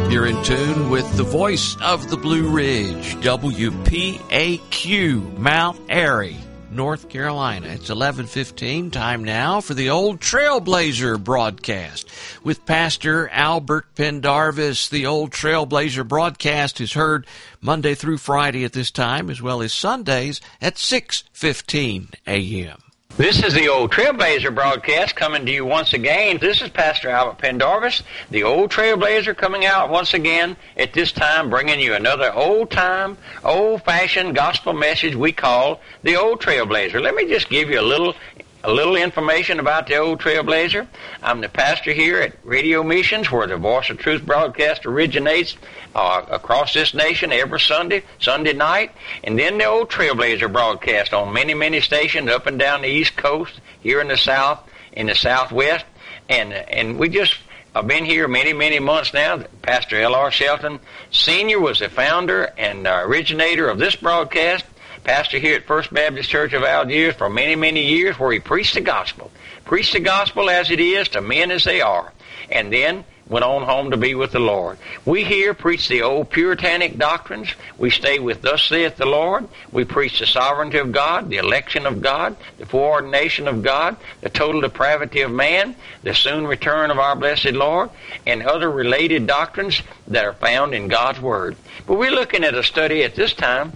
You're in tune with the voice of the Blue Ridge, WPAQ, Mount Airy, North Carolina. It's 11:15, time now for the Old Trailblazer broadcast with Pastor Albert Pendarvis. The Old Trailblazer broadcast is heard Monday through Friday at this time, as well as Sundays at 6:15 a.m. This is the Old Trailblazer broadcast coming to you once again. This is Pastor Albert Pendarvis, the Old Trailblazer, coming out once again at this time, bringing you another old-time, old-fashioned gospel message we call the Old Trailblazer. Let me just give you a little information about the Old Trailblazer. I'm the pastor here at Radio Missions, where the Voice of Truth broadcast originates across this nation every Sunday night. And then the Old Trailblazer broadcast on many, many stations up and down the East Coast, here in the South, in the Southwest. And we just have been here many, many months now. Pastor L.R. Shelton Sr. was the founder and originator of this broadcast. Pastor here at First Baptist Church of Algiers for many, many years, where he preached the gospel as it is to men as they are, and then went on home to be with the Lord. We here preach the old Puritanic doctrines. We stay with thus saith the Lord. We preach the sovereignty of God, the election of God, the foreordination of God, the total depravity of man, the soon return of our blessed Lord, and other related doctrines that are found in God's Word. But we're looking at a study at this time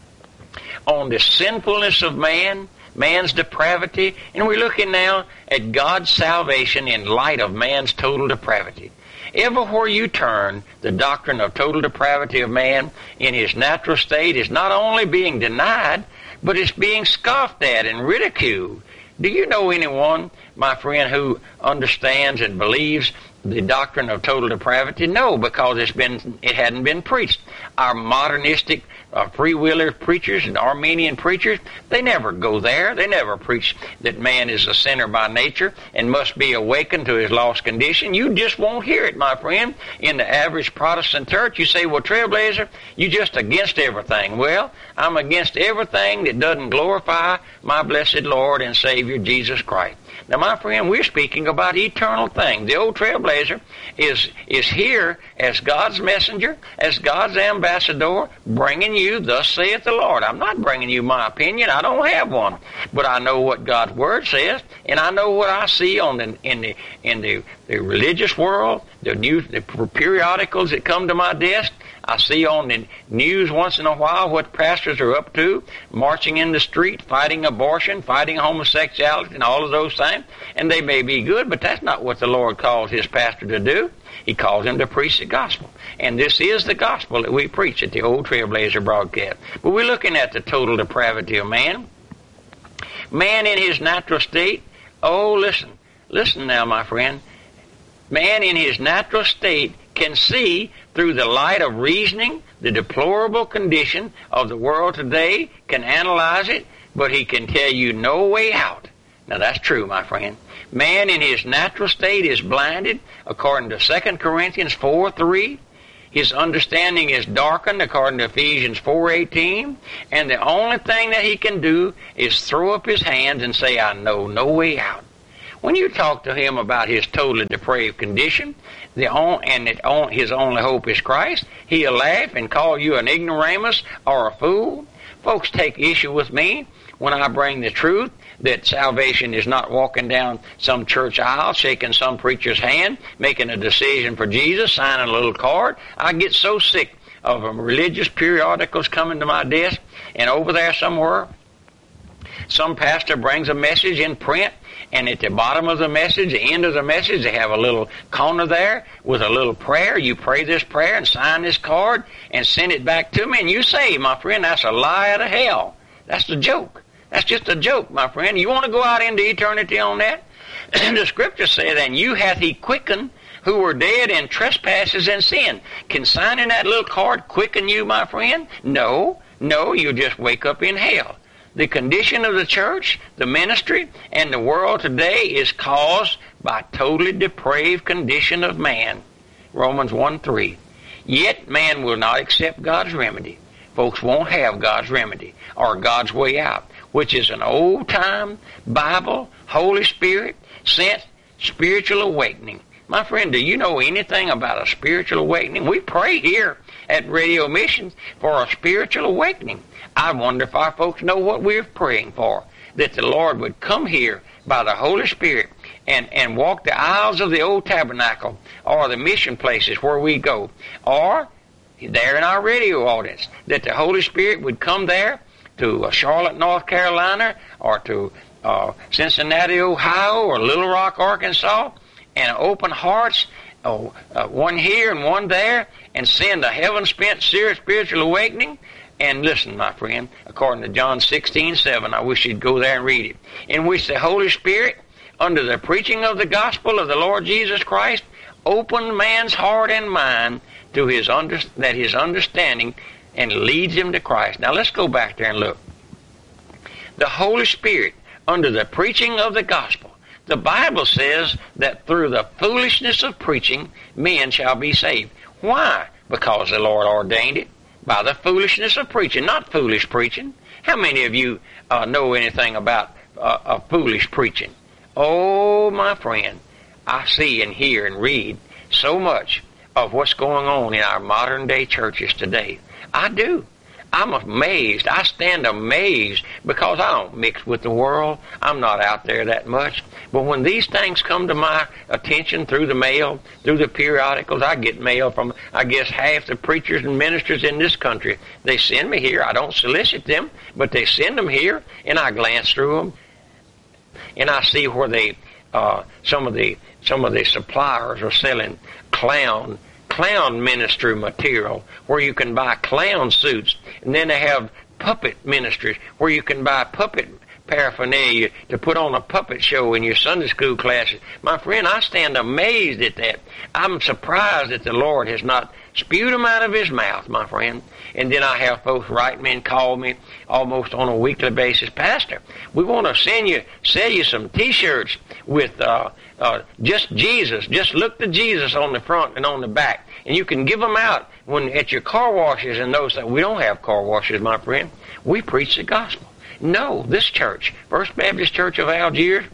on the sinfulness of man, man's depravity, and we're looking now at God's salvation in light of man's total depravity. Everywhere you turn, the doctrine of total depravity of man in his natural state is not only being denied, but it's being scoffed at and ridiculed. Do you know anyone, my friend, who understands and believes the doctrine of total depravity? No, because it hadn't been preached. Our modernistic free-wheeler preachers and Armenian preachers, they never go there. They never preach that man is a sinner by nature and must be awakened to his lost condition. You just won't hear it, my friend. In the average Protestant church, you say, well, Trailblazer, you just against everything. Well, I'm against everything that doesn't glorify my blessed Lord and Savior, Jesus Christ. Now, my friend, we're speaking about eternal things. The Old Trailblazer is here as God's messenger, as God's ambassador, bringing you, thus saith the Lord. I'm not bringing you my opinion. I don't have one. But I know what God's Word says, and I know what I see in the religious world, the periodicals that come to my desk. I see on the news once in a while what pastors are up to, marching in the street, fighting abortion, fighting homosexuality, and all of those things. And they may be good, but that's not what the Lord calls His pastor to do. He calls him to preach the gospel. And this is the gospel that we preach at the Old Trailblazer broadcast. But we're looking at the total depravity of man. Man in his natural state, listen now, my friend. Man in his natural state can see through the light of reasoning the deplorable condition of the world today, can analyze it, but he can tell you no way out. Now that's true, my friend. Man in his natural state is blinded, according to 2 Corinthians 4:3. His understanding is darkened, according to Ephesians 4:18. And the only thing that he can do is throw up his hands and say, I know no way out. When you talk to him about his totally depraved condition, his only hope is Christ, he'll laugh and call you an ignoramus or a fool. Folks take issue with me when I bring the truth that salvation is not walking down some church aisle, shaking some preacher's hand, making a decision for Jesus, signing a little card. I get so sick of religious periodicals coming to my desk, and over there somewhere, some pastor brings a message in print, and at the bottom of the message, the end of the message, they have a little corner there with a little prayer. You pray this prayer and sign this card and send it back to me, and you say, my friend, that's a lie out of hell. That's a joke. That's just a joke, my friend. You want to go out into eternity on that? The Scripture says, and you hath he quickened who were dead in trespasses and sin. Can signing that little card quicken you, my friend? No, you'll just wake up in hell. The condition of the church, the ministry, and the world today is caused by totally depraved condition of man. Romans 1:3. Yet man will not accept God's remedy. Folks won't have God's remedy or God's way out, which is an old-time Bible, Holy Spirit sent spiritual awakening My friend, do you know anything about a spiritual awakening? We pray here at Radio Missions for a spiritual awakening. I wonder if our folks know what we're praying for, that the Lord would come here by the Holy Spirit and walk the aisles of the old tabernacle or the mission places where we go, or there in our radio audience, that the Holy Spirit would come there to Charlotte, North Carolina, or to Cincinnati, Ohio, or Little Rock, Arkansas, and open hearts, one here and one there, and send a heaven-spent spiritual awakening. And listen, my friend, according to John 16:7, I wish you'd go there and read it, in which the Holy Spirit, under the preaching of the gospel of the Lord Jesus Christ, opened man's heart and mind to his understanding and leads him to Christ. Now let's go back there and look. The Holy Spirit, under the preaching of the gospel, the Bible says that through the foolishness of preaching, men shall be saved. Why? Because the Lord ordained it. By the foolishness of preaching, not foolish preaching. How many of you know anything about foolish preaching? Oh, my friend, I see and hear and read so much of what's going on in our modern day churches today. I do. I'm amazed. I stand amazed because I don't mix with the world. I'm not out there that much. But when these things come to my attention through the mail, through the periodicals, I get mail from, I guess, half the preachers and ministers in this country. They send me here. I don't solicit them, but they send them here, and I glance through them, and I see where they, some of the suppliers are selling clown ministry material, where you can buy clown suits, and then they have puppet ministries where you can buy puppet paraphernalia to put on a puppet show in your Sunday school classes. My friend, I stand amazed at that. I'm surprised that the Lord has not spewed them out of his mouth, my friend. And then I have folks write me and call me almost on a weekly basis, Pastor, we want to sell you some T-shirts with just Jesus. Just look to Jesus on the front and on the back. And you can give them out when at your car washes and those things. We don't have car washes, my friend. We preach the gospel. No, this church, First Baptist Church of Algiers,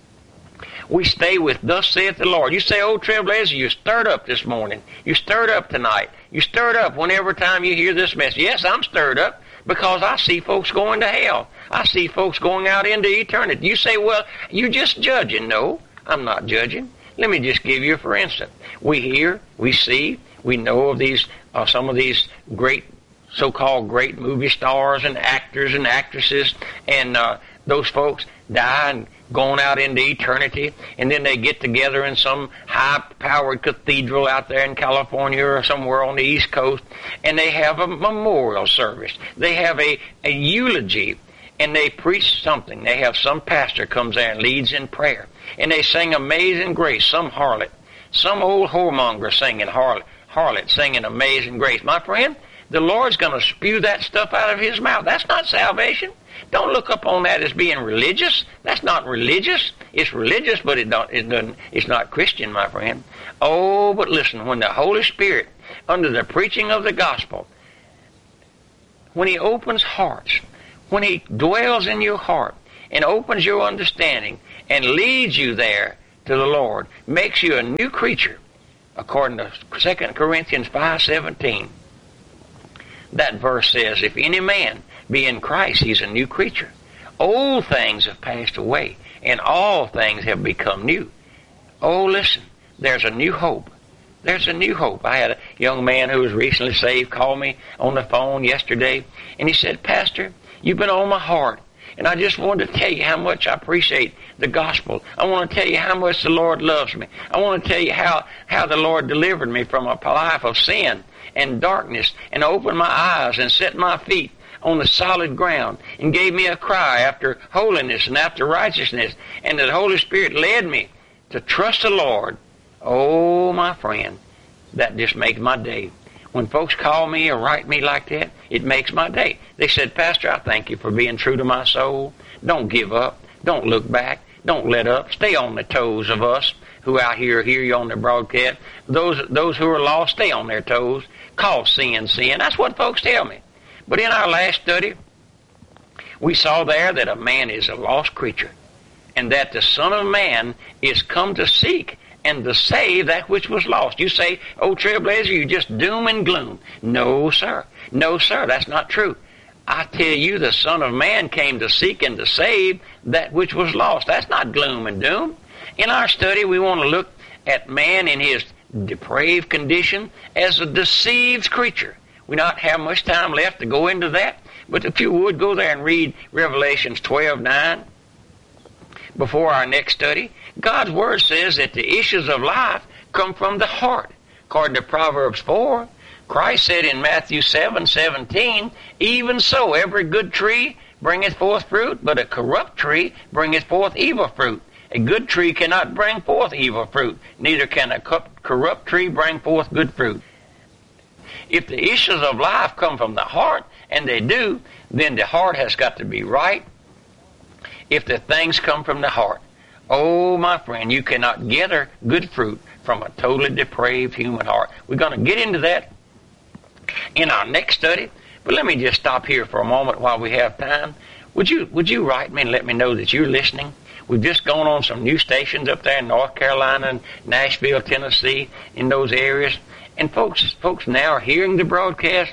we stay with thus saith the Lord. You say, Old Trailblazer, you stirred up this morning. You stirred up tonight. You stirred up whenever time you hear this message. Yes, I'm stirred up because I see folks going to hell. I see folks going out into eternity. You say, well, you're just judging. No, I'm not judging. Let me just give you, for instance. We hear, we see, we know of these, some of these great, so-called great movie stars and actors and actresses, and those folks die and going out into eternity, and then they get together in some high-powered cathedral out there in California or somewhere on the East Coast, and they have a memorial service. They have a eulogy, and they preach something. They have some pastor comes there and leads in prayer, and they sing Amazing Grace, some harlot, some old whoremonger singing harlot singing Amazing Grace. My friend, the Lord's going to spew that stuff out of his mouth. That's not salvation. Don't look up on that as being religious. That's not religious. It's religious, but it's not Christian, my friend. Oh, but listen, when the Holy Spirit, under the preaching of the gospel, when he opens hearts, when he dwells in your heart and opens your understanding and leads you there to the Lord, makes you a new creature, according to 2 Corinthians 5:17. That verse says, if any man be in Christ, he's a new creature. Old things have passed away, and all things have become new. Oh, listen, there's a new hope. There's a new hope. I had a young man who was recently saved call me on the phone yesterday, and he said, Pastor, you've been on my heart, and I just wanted to tell you how much I appreciate the gospel. I want to tell you how much the Lord loves me. I want to tell you how the Lord delivered me from a life of sin and darkness, and opened my eyes and set my feet on the solid ground, and gave me a cry after holiness and after righteousness, and the Holy Spirit led me to trust the Lord. Oh, my friend, that just makes my day. When folks call me or write me like that, it makes my day. They said, Pastor, I thank you for being true to my soul. Don't give up. Don't look back. Don't let up. Stay on the toes of us who out here hear you on the broadcast. Those who are lost, stay on their toes. Call sin, sin. That's what folks tell me. But in our last study, we saw there that a man is a lost creature, and that the Son of Man is come to seek and to save that which was lost. You say, oh, Trailblazer, you just doom and gloom. No, sir. No, sir, that's not true. I tell you, the Son of Man came to seek and to save that which was lost. That's not gloom and doom. In our study, we want to look at man in his depraved condition as a deceived creature. We not have much time left to go into that, but if you would, go there and read Revelations 12:9 before our next study. God's Word says that the issues of life come from the heart. According to Proverbs 4, Christ said in Matthew 7:17, even so every good tree bringeth forth fruit, but a corrupt tree bringeth forth evil fruit. A good tree cannot bring forth evil fruit, neither can a corrupt tree bring forth good fruit. If the issues of life come from the heart, and they do, then the heart has got to be right. If the things come from the heart, oh, my friend, you cannot gather good fruit from a totally depraved human heart. We're going to get into that in our next study, but let me just stop here for a moment while we have time. Would you write me and let me know that you're listening? We've just gone on some new stations up there in North Carolina and Nashville, Tennessee, in those areas, and folks now are hearing the broadcast.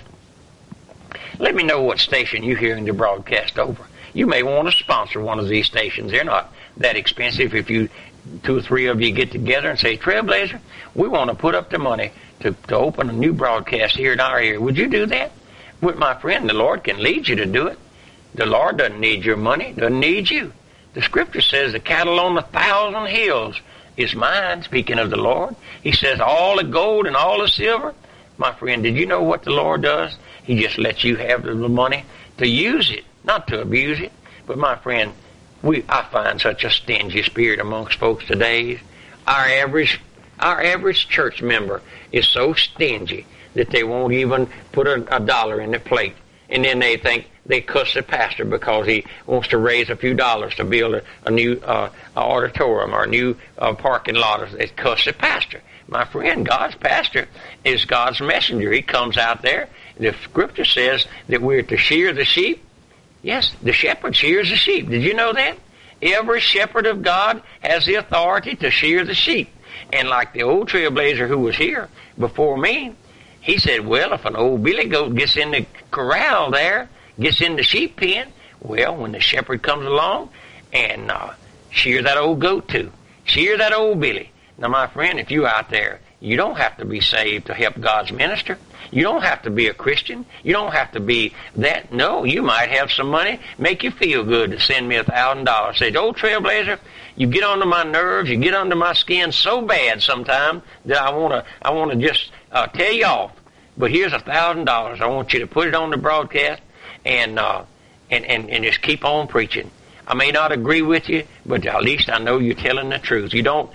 Let me know what station you're hearing the broadcast over. You may want to sponsor one of these stations. They're not that expensive. If you 2 or 3 of you get together and say, Trailblazer, we want to put up the money to open a new broadcast here in our area. Would you do that? Well, my friend, the Lord can lead you to do it. The Lord doesn't need your money, doesn't need you. The Scripture says the cattle on 1,000 hills is mine, speaking of the Lord. He says all the gold and all the silver. My friend, did you know what the Lord does? He just lets you have the money to use it, not to abuse it. But my friend, I find such a stingy spirit amongst folks today. Our average church member is so stingy that they won't even put a dollar in their plate. And then they think they cuss the pastor because he wants to raise a few dollars to build a new auditorium or a new parking lot. They cuss the pastor. My friend, God's pastor is God's messenger. He comes out there. The Scripture says that we're to shear the sheep. Yes, the shepherd shears the sheep. Did you know that? Every shepherd of God has the authority to shear the sheep. And like the old Trailblazer who was here before me, he said, well, if an old billy goat gets in the corral there, gets in the sheep pen, well, when the shepherd comes along and shear that old goat too. Shear that old billy. Now, my friend, if you're out there, you don't have to be saved to help God's minister. You don't have to be a Christian. You don't have to be that. No, you might have some money, make you feel good to send me $1,000. Say, old Trailblazer, you get under my nerves, you get under my skin so bad sometimes that I want to just tell you off. But here's $1,000. I want you to put it on the broadcast and just keep on preaching. I may not agree with you, but at least I know you're telling the truth. You don't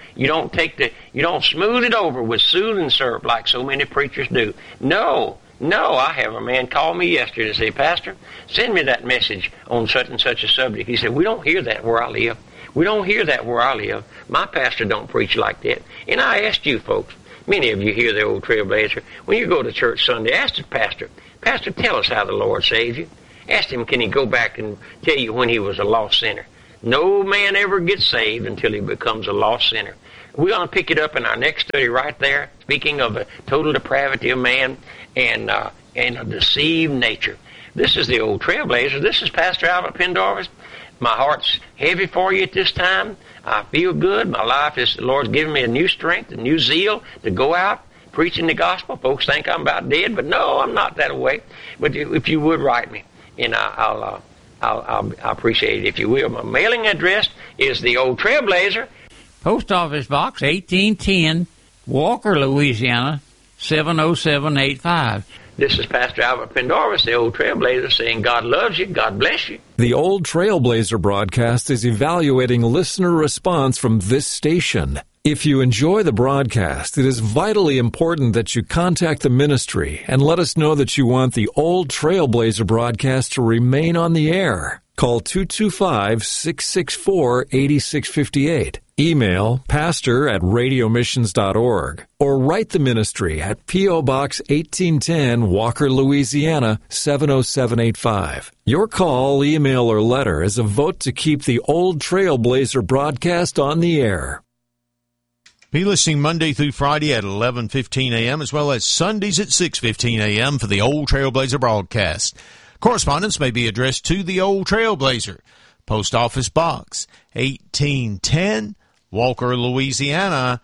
smooth it over with soothing syrup like so many preachers do. No, I have a man call me yesterday and say, Pastor, send me that message on such and such a subject. He said, we don't hear that where I live. We don't hear that where I live. My pastor don't preach like that. And I asked you folks, many of you hear the old Trailblazer, when you go to church Sunday, ask the pastor, Pastor, tell us how the Lord saved you. Ask him, can he go back and tell you when he was a lost sinner? No man ever gets saved until he becomes a lost sinner. We're going to pick it up in our next study right there, speaking of the total depravity of man and a deceived nature. This is the old Trailblazer. This is Pastor Albert Pendarvis. My heart's heavy for you at this time. I feel good. My life is, the Lord's given me a new strength, a new zeal to go out preaching the gospel. Folks think I'm about dead, but no, I'm not that way. But if you would write me, and I'll appreciate it if you will. My mailing address is the old Trailblazer, Post Office Box 1810, Walker, Louisiana 70785. This is Pastor Albert Pendarvis, the old Trailblazer, saying God loves you, God bless you. The Old Trailblazer broadcast is evaluating listener response from this station. If you enjoy the broadcast, it is vitally important that you contact the ministry and let us know that you want the Old Trailblazer broadcast to remain on the air. Call 225-664-8658. Email pastor@radiomissions.org or write the ministry at P.O. Box 1810, Walker, Louisiana 70785. Your call, email, or letter is a vote to keep the Old Trailblazer broadcast on the air. Be listening Monday through Friday at 11:15 a.m. as well as Sundays at 6:15 a.m. for the Old Trailblazer broadcast. Correspondence may be addressed to the Old Trailblazer, Post Office Box 1810, Walker, Louisiana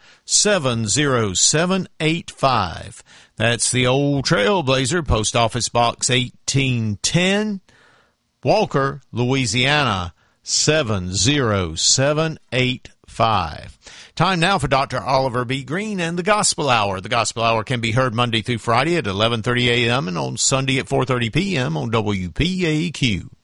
70785. That's the Old Trailblazer, Post Office Box 1810, Walker, Louisiana 70785. Time now for Dr. Oliver B. Green and the Gospel Hour. The Gospel Hour can be heard Monday through Friday at 11:30 a.m. and on Sunday at 4:30 p.m. on WPAQ.